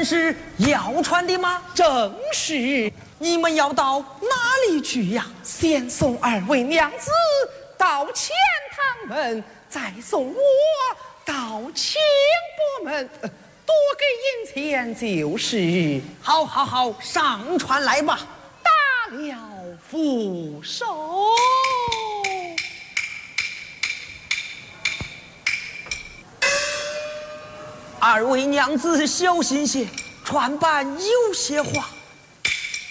是谣传的吗？ 正是。 你们要到哪里去呀？ 先送二位娘子到钱塘门，再送我到清波门，多给银钱就是。 好，好，好，上船来吧！ 打了扶手。 二位娘子小心些，船板有些滑。